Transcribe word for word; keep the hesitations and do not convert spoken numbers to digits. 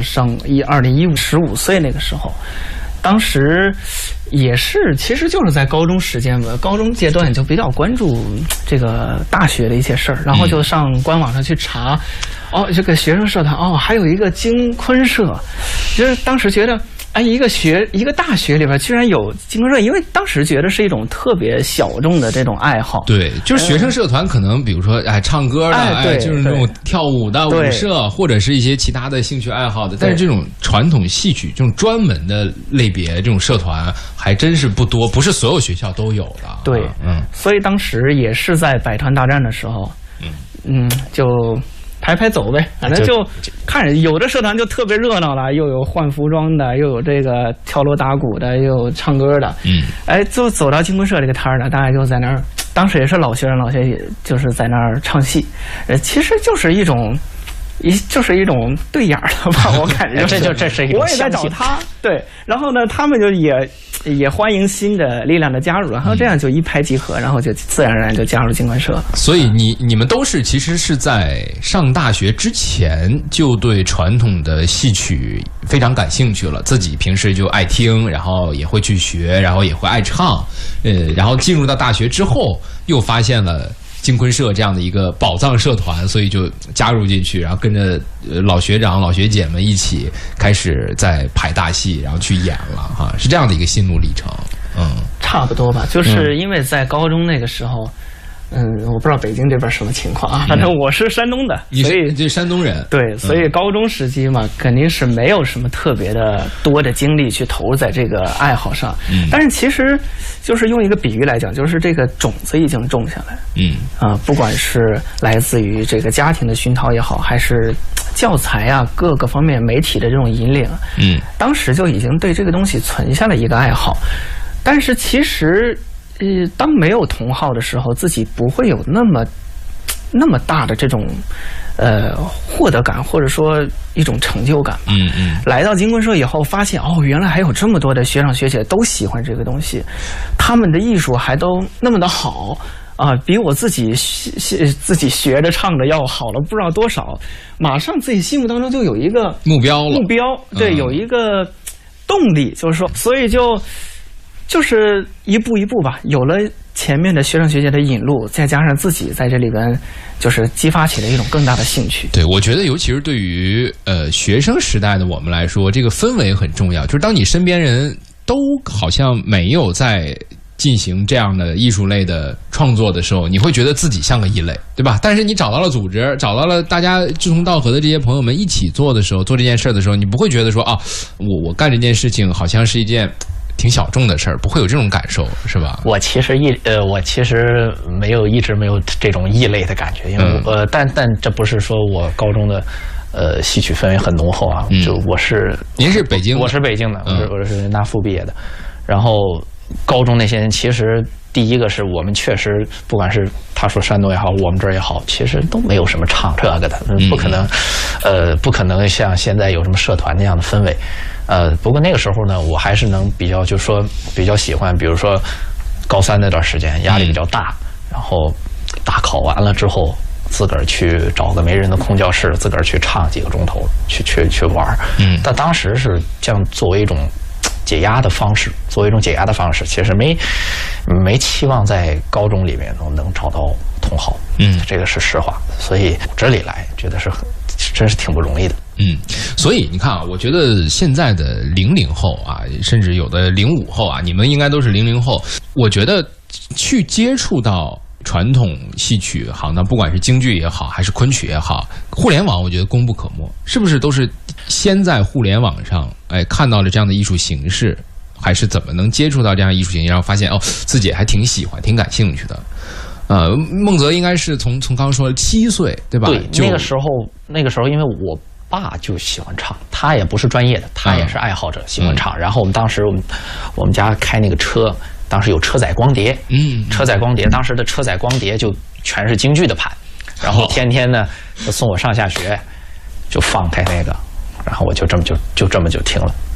上一二零一五十五岁那个时候。当时也是，其实就是在高中时间吧，高中阶段就比较关注这个大学的一些事儿，然后就上官网上去查，哦，这个学生社团，哦，还有一个京昆社，就是当时觉得，哎，一个学一个大学里边居然有京昆社，因为当时觉得是一种特别小众的这种爱好。 对，就是学生社团可能比如说哎唱歌的，哎，哎就是那种跳舞的舞社，或者是一些其他的兴趣爱好的，但是这种传统戏曲这种专门的类别这种社团还真是不多，不是所有学校都有的。 对，嗯，所以当时也是在百团大战的时候，嗯嗯，就排排走呗，反正就看着有的社团就特别热闹了，又有换服装的，又有这个跳锣打鼓的，又有唱歌的，嗯，哎，就走到京昆社这个摊儿呢，大家就在那儿，当时也是老学生，老学姐就是在那儿唱戏，呃，其实就是一种。一就是一种对眼的吧，我感觉、就是、 这就这是一种我也在找他，对，然后呢，他们就也也欢迎新的力量的加入，然后这样就一拍即合，然后就自然而然就加入京昆社。 所以你你们都是其实是在上大学之前就对传统的戏曲非常感兴趣了，自己平时就爱听，然后也会去学，然后也会爱唱，呃，然后进入到大学之后又发现了京昆社这样的一个宝藏社团，所以就加入进去，然后跟着老学长老学姐们一起开始在排大戏，然后去演了哈，是这样的一个心路历程。嗯， 差不多吧，就是因为在高中那个时候，嗯，我不知道北京这边什么情况啊，反正我是山东的， 你是这山东人， 对，所以高中时期嘛，肯定是没有什么特别的多的精力去投入在这个爱好上。嗯，但是其实就是用一个比喻来讲，就是这个种子已经种下来。嗯啊，不管是来自于这个家庭的熏陶也好，还是教材啊各个方面媒体的这种引领，嗯，当时就已经对这个东西存下了一个爱好。但是其实。呃，当没有同好的时候，自己不会有那么那么大的这种呃获得感，或者说一种成就感吧。嗯嗯。来到京昆社以后，发现哦，原来还有这么多的学长学姐都喜欢这个东西，他们的艺术还都那么的好啊，比我自己学自己学着唱的要好了不知道多少。马上自己心目当中就有一个目标了， 目标对，嗯、有一个动力，就是说，所以就。就是一步一步吧，有了前面的学长学姐的引路，再加上自己在这里边，就是激发起了一种更大的兴趣。 对，我觉得尤其是对于呃学生时代的我们来说，这个氛围很重要。就是当你身边人都好像没有在进行这样的艺术类的创作的时候，你会觉得自己像个异类，对吧？但是你找到了组织，找到了大家志同道合的这些朋友们一起做的时候，做这件事的时候，你不会觉得说啊，我我干这件事情好像是一件挺小众的事儿，不会有这种感受，是吧？ 我其实一呃，我其实没有一直没有这种异类的感觉，因为、嗯、呃，但但这不是说我高中的呃戏曲氛围很浓厚啊，嗯、就我是您是北京的， 我是北京的，嗯、我是我是人大附毕业的，然后高中那些人其实。第一个是我们确实，不管是他说山东也好，我们这儿也好，其实都没有什么唱这个的，不可能，呃，不可能像现在有什么社团那样的氛围，呃，不过那个时候呢，我还是能比较，就说比较喜欢，比如说高三那段时间压力比较大，然后大考完了之后，自个儿去找个没人的空教室，自个儿去唱几个钟头，去去去玩，嗯，但当时是这样作为一种。解压的方式，作为一种解压的方式，其实没没期望在高中里面能能找到同好，嗯，这个是实话。所以这里来，觉得是很真是挺不容易的， 嗯。所以你看啊，我觉得现在的零零后啊，甚至有的零五后啊，你们应该都是零零后，我觉得去接触到传统戏曲行当，不管是京剧也好，还是昆曲也好，互联网我觉得功不可没，是不是都是先在互联网上，哎，看到了这样的艺术形式，还是怎么能接触到这样的艺术形式，然后发现哦，自己还挺喜欢、挺感兴趣的。呃，孟泽应该是从从刚刚说七岁，对吧？ 对，那个时候，那个时候因为我爸就喜欢唱，他也不是专业的，他也是爱好者，喜欢唱。嗯、然后我们当时我们我们家开那个车。当时有车载光碟，嗯，车载光碟，当时的车载光碟就全是京剧的盘，然后天天呢就送我上下学，就放开那个，然后我就这么就就这么就听了。